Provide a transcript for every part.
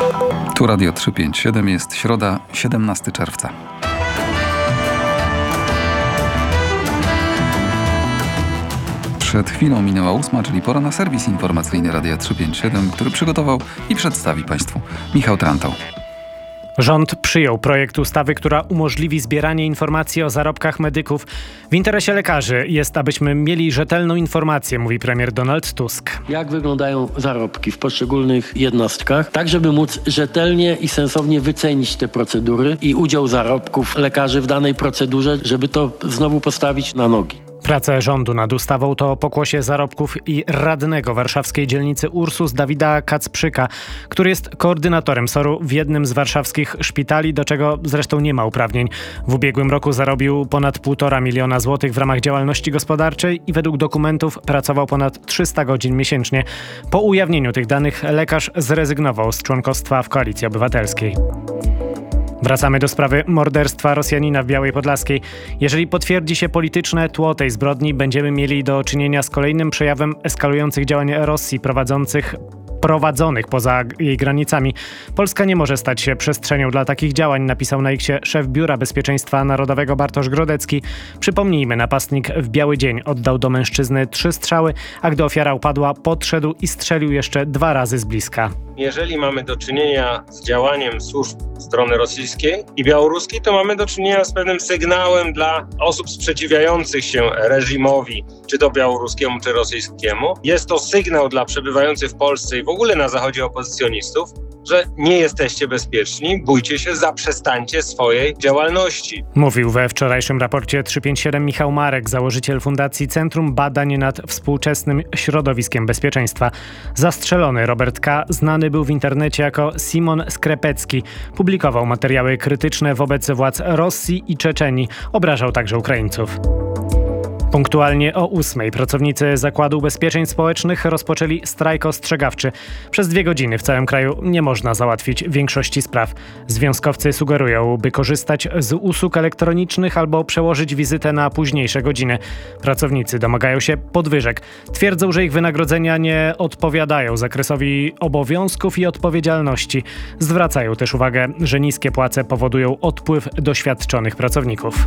Tu Radio 357, jest środa, 17 czerwca. Przed chwilą minęła 8, czyli pora na serwis informacyjny Radia 357, który przygotował i przedstawi Państwu Michał Trantał. Rząd przyjął projekt ustawy, która umożliwi zbieranie informacji o zarobkach medyków. W interesie lekarzy jest, abyśmy mieli rzetelną informację, mówi premier Donald Tusk. Jak wyglądają zarobki w poszczególnych jednostkach, tak żeby móc rzetelnie i sensownie wycenić te procedury i udział zarobków lekarzy w danej procedurze, żeby to znowu postawić na nogi. Prace rządu nad ustawą to pokłosie zarobków i radnego warszawskiej dzielnicy Ursus Dawida Kacprzyka, który jest koordynatorem SOR-u w jednym z warszawskich szpitali, do czego zresztą nie ma uprawnień. W ubiegłym roku zarobił ponad 1,5 miliona złotych w ramach działalności gospodarczej i według dokumentów pracował ponad 300 godzin miesięcznie. Po ujawnieniu tych danych lekarz zrezygnował z członkostwa w Koalicji Obywatelskiej. Wracamy do sprawy morderstwa Rosjanina w Białej Podlaskiej. Jeżeli potwierdzi się polityczne tło tej zbrodni, będziemy mieli do czynienia z kolejnym przejawem eskalujących działań Rosji prowadzonych poza jej granicami. Polska nie może stać się przestrzenią dla takich działań, napisał na X szef Biura Bezpieczeństwa Narodowego Bartosz Grodecki. Przypomnijmy, napastnik w biały dzień oddał do mężczyzny 3 strzały, a gdy ofiara upadła, podszedł i strzelił jeszcze 2 razy z bliska. Jeżeli mamy do czynienia z działaniem służb strony rosyjskiej i białoruskiej, to mamy do czynienia z pewnym sygnałem dla osób sprzeciwiających się reżimowi, czy to białoruskiemu, czy rosyjskiemu. Jest to sygnał dla przebywających w Polsce i w ogóle na Zachodzie opozycjonistów, że nie jesteście bezpieczni, bójcie się, zaprzestańcie swojej działalności. Mówił we wczorajszym raporcie 357 Michał Marek, założyciel Fundacji Centrum Badań nad Współczesnym Środowiskiem Bezpieczeństwa. Zastrzelony Robert K., znany był w internecie jako Simon Skrepecki. Publikował materiały krytyczne wobec władz Rosji i Czeczenii. Obrażał także Ukraińców. Punktualnie o 8 pracownicy Zakładu Ubezpieczeń Społecznych rozpoczęli strajk ostrzegawczy. Przez 2 godziny w całym kraju nie można załatwić większości spraw. Związkowcy sugerują, by korzystać z usług elektronicznych albo przełożyć wizytę na późniejsze godziny. Pracownicy domagają się podwyżek. Twierdzą, że ich wynagrodzenia nie odpowiadają zakresowi obowiązków i odpowiedzialności. Zwracają też uwagę, że niskie płace powodują odpływ doświadczonych pracowników.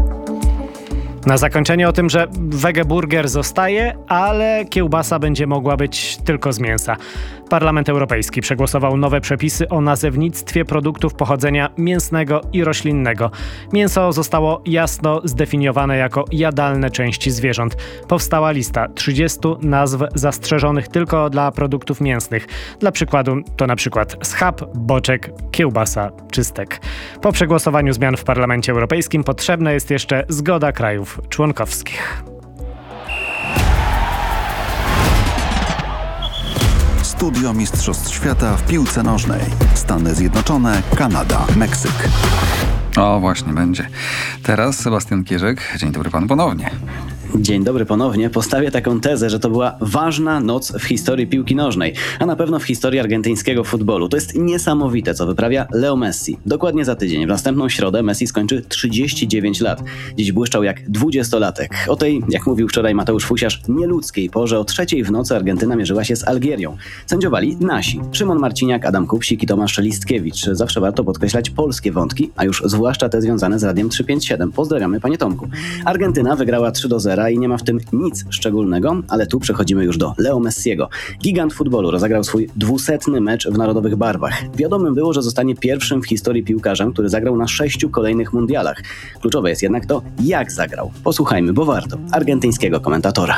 Na zakończenie o tym, że wegeburger zostaje, ale kiełbasa będzie mogła być tylko z mięsa. Parlament Europejski przegłosował nowe przepisy o nazewnictwie produktów pochodzenia mięsnego i roślinnego. Mięso zostało jasno zdefiniowane jako jadalne części zwierząt. Powstała lista 30 nazw zastrzeżonych tylko dla produktów mięsnych. Dla przykładu to na przykład schab, boczek, kiełbasa czy stek. Po przegłosowaniu zmian w Parlamencie Europejskim potrzebna jest jeszcze zgoda krajów członkowskich. Studio Mistrzostw Świata w piłce nożnej. Stany Zjednoczone, Kanada, Meksyk. O, właśnie będzie. Teraz Sebastian Kierzek. Dzień dobry panu ponownie. Dzień dobry ponownie. Postawię taką tezę, że to była ważna noc w historii piłki nożnej, a na pewno w historii argentyńskiego futbolu. To jest niesamowite, co wyprawia Leo Messi. Dokładnie za tydzień, w następną środę, Messi skończy 39 lat. Dziś błyszczał jak 20-latek. O tej, jak mówił wczoraj Mateusz Fusiarz, nieludzkiej porze o 3:00 w nocy Argentyna mierzyła się z Algierią. Sędziowali nasi. Szymon Marciniak, Adam Kupsik i Tomasz Listkiewicz. Zawsze warto podkreślać polskie wątki, a już zwłaszcza te związane z Radiem 357. Pozdrawiamy, panie Tomku. Argentyna wygrała 3-0 i nie ma w tym nic szczególnego, ale tu przechodzimy już do Leo Messiego. Gigant futbolu rozegrał swój 200. mecz w narodowych barwach. Wiadomym było, że zostanie pierwszym w historii piłkarzem, który zagrał na 6 kolejnych mundialach. Kluczowe jest jednak to, jak zagrał. Posłuchajmy, bo warto. Argentyńskiego komentatora.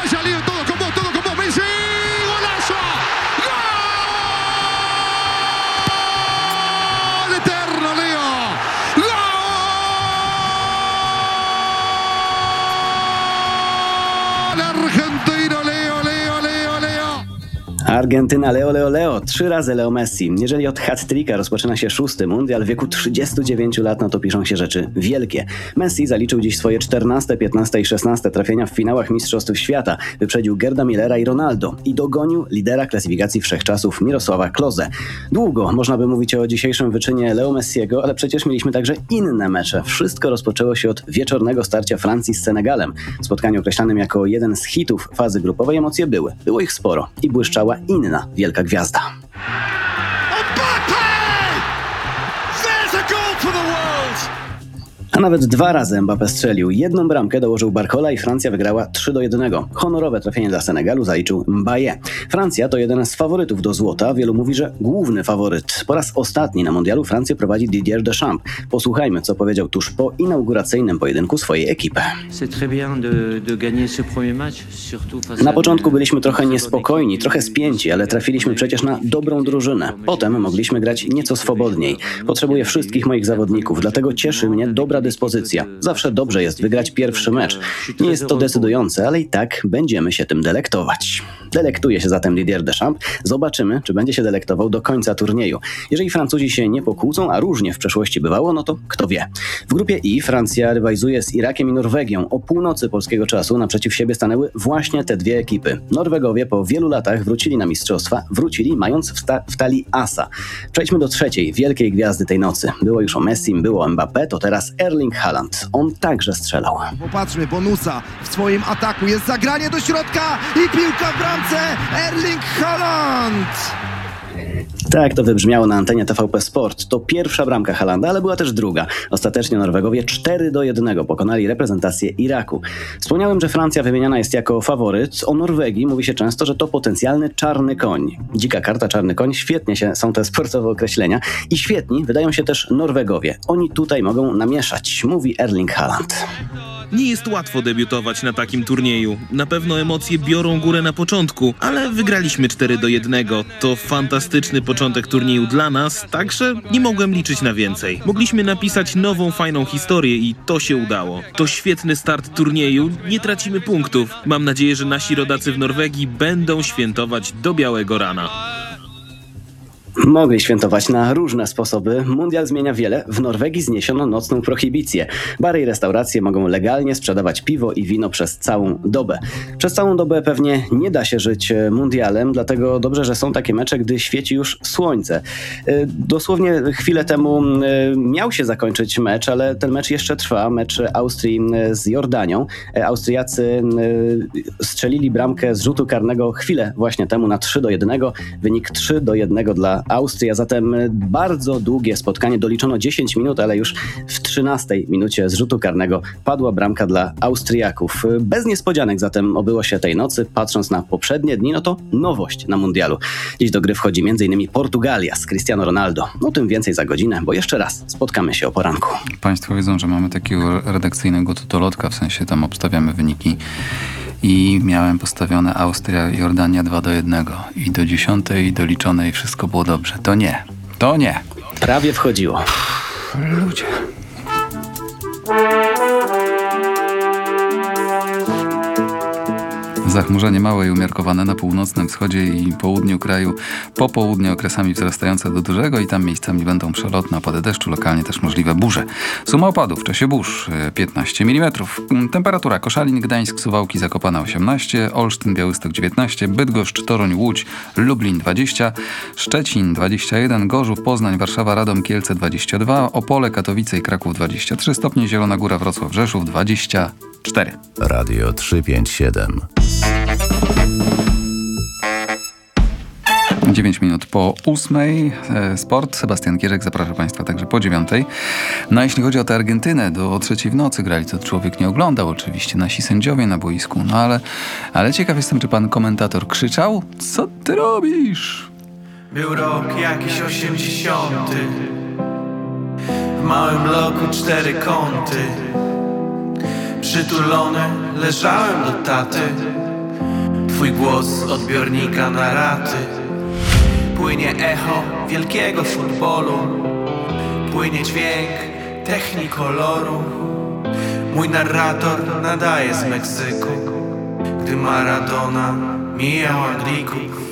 Argentyna, Leo. 3 razy Leo Messi. Jeżeli od hat-tricka rozpoczyna się 6. mundial w wieku 39 lat, no to piszą się rzeczy wielkie. Messi zaliczył dziś swoje 14., 15. i 16. trafienia w finałach Mistrzostw Świata. Wyprzedził Gerda Millera i Ronaldo i dogonił lidera klasyfikacji wszechczasów Mirosława Klose. Długo można by mówić o dzisiejszym wyczynie Leo Messiego, ale przecież mieliśmy także inne mecze. Wszystko rozpoczęło się od wieczornego starcia Francji z Senegalem. W spotkaniu określanym jako jeden z hitów fazy grupowej emocje były. Było ich sporo i błyszczała inna wielka gwiazda. A nawet 2 razy Mbappé strzelił. 1 bramkę dołożył Barcola i Francja wygrała 3-1. Honorowe trafienie dla Senegalu zaliczył Mbaye. Francja to jeden z faworytów do złota. Wielu mówi, że główny faworyt. Po raz ostatni na mundialu Francję prowadzi Didier Deschamps. Posłuchajmy, co powiedział tuż po inauguracyjnym pojedynku swojej ekipy. Na początku byliśmy trochę niespokojni, trochę spięci, ale trafiliśmy przecież na dobrą drużynę. Potem mogliśmy grać nieco swobodniej. Potrzebuję wszystkich moich zawodników, dlatego cieszy mnie dobra dyspozycja. Zawsze dobrze jest wygrać pierwszy mecz. Nie jest to decydujące, ale i tak będziemy się tym delektować. Delektuje się zatem Didier Deschamps. Zobaczymy, czy będzie się delektował do końca turnieju. Jeżeli Francuzi się nie pokłócą, a różnie w przeszłości bywało, no to kto wie. W grupie I Francja rywalizuje z Irakiem i Norwegią. O północy polskiego czasu naprzeciw siebie stanęły właśnie te 2 ekipy. Norwegowie po wielu latach wrócili na mistrzostwa, mając w talii asa. Przejdźmy do trzeciej, wielkiej gwiazdy tej nocy. Było już o Messim, było o Mbappé, to teraz Erling Haaland. On także strzelał. Popatrzmy, Bonusa w swoim ataku. Jest zagranie do środka i piłka w bramce. Erling Haaland! Tak to wybrzmiało na antenie TVP Sport. To pierwsza bramka Haalanda, ale była też druga. Ostatecznie Norwegowie 4-1 pokonali reprezentację Iraku. Wspomniałem, że Francja wymieniana jest jako faworyt. O Norwegii mówi się często, że to potencjalny czarny koń. Dzika karta, czarny koń. Świetnie są te sportowe określenia. I świetni wydają się też Norwegowie. Oni tutaj mogą namieszać, mówi Erling Haaland. Nie jest łatwo debiutować na takim turnieju. Na pewno emocje biorą górę na początku, ale wygraliśmy 4-1. To fantastyczny początek turnieju dla nas, także nie mogłem liczyć na więcej. Mogliśmy napisać nową, fajną historię i to się udało. To świetny start turnieju, nie tracimy punktów. Mam nadzieję, że nasi rodacy w Norwegii będą świętować do białego rana. Mogli świętować na różne sposoby. Mundial zmienia wiele. W Norwegii zniesiono nocną prohibicję. Bary i restauracje mogą legalnie sprzedawać piwo i wino przez całą dobę. Przez całą dobę pewnie nie da się żyć mundialem, dlatego dobrze, że są takie mecze, gdy świeci już słońce. Dosłownie chwilę temu miał się zakończyć mecz, ale ten mecz jeszcze trwa. Mecz Austrii z Jordanią. Austriacy strzelili bramkę z rzutu karnego chwilę właśnie temu na 3-1. Wynik 3-1 dla Austrii, a zatem bardzo długie spotkanie. Doliczono 10 minut, ale już w 13 minucie z rzutu karnego padła bramka dla Austriaków. Bez niespodzianek zatem obyło się tej nocy. Patrząc na poprzednie dni, no to nowość na mundialu. Dziś do gry wchodzi m.in. Portugalia z Cristiano Ronaldo. O tym więcej za godzinę, bo jeszcze raz spotkamy się o poranku. Państwo wiedzą, że mamy takiego redakcyjnego tutolotka, w sensie tam obstawiamy wyniki. I miałem postawione Austria, Jordania 2-1. I do 10 doliczonej wszystko było dobrze. To nie. Prawie wchodziło. Ludzie. Zachmurzenie małe i umiarkowane na północnym wschodzie i południu kraju, po południu okresami wzrastające do dużego i tam miejscami będą przelotne opady deszczu, lokalnie też możliwe burze. Suma opadów w czasie burz 15 mm. Temperatura: Koszalin, Gdańsk, Suwałki, Zakopane 18, Olsztyn, Białystok 19, Bydgoszcz, Toruń, Łódź, Lublin 20, Szczecin 21, Gorzów, Poznań, Warszawa, Radom, Kielce 22, Opole, Katowice i Kraków 23 stopnie, Zielona Góra, Wrocław, Rzeszów 24. Radio 357. 9 minut po 8. Sport. Sebastian Gierzek zaprasza Państwa także po 9. No a jeśli chodzi o tę Argentynę, do 3 w nocy grali, to człowiek nie oglądał oczywiście, nasi sędziowie na boisku, no ale ciekaw jestem, czy pan komentator krzyczał: co ty robisz? Był rok jakiś 80. W małym bloku 4 kąty. Przytulony leżałem do taty. Twój głos z odbiornika na raty. Płynie echo wielkiego futbolu. Płynie dźwięk technikoloru. Mój narrator nadaje z Meksyku. Gdy Maradona mijał Anglików.